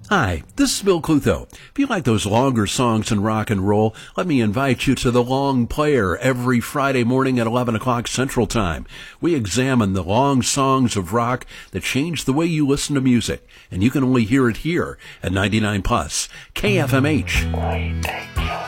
Hi, this is Bill Clutho. If you like those longer songs in rock and roll, let me invite you to The Long Player every Friday morning at 11 o'clock Central Time. We examine the long songs of rock that change the way you listen to music, and you can only hear it here at 99 Plus KFMH.